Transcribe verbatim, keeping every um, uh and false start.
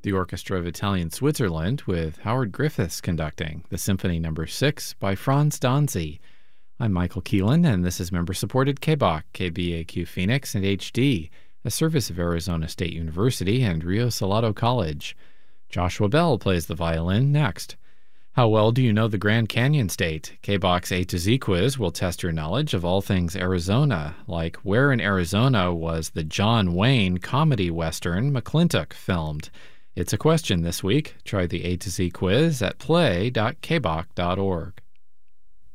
The Orchestra of Italian Switzerland with Howard Griffiths conducting the Symphony Number six by Franz Danzi. I'm Michael Keelan, and this is member-supported K B O C, K B A Q Phoenix, and H D, a service of Arizona State University and Rio Salado College. Joshua Bell plays the violin next. How well do you know the Grand Canyon State? K B O C's A to Z quiz will test your knowledge of all things Arizona, like where in Arizona was the John Wayne comedy western McClintock filmed? It's a question this week. Try the A to Z quiz at play dot k b o c dot org.